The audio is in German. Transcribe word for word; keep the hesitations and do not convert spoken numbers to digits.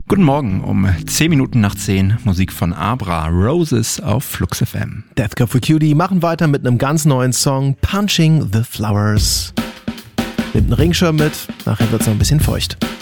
Guten Morgen, um zehn Minuten nach zehn, Musik von Abra, Roses auf Flux F M. Death Cab for Cutie machen weiter mit einem ganz neuen Song, Punching the Flowers. Nimmt einen Regenschirm mit, nachher wird's noch ein bisschen feucht.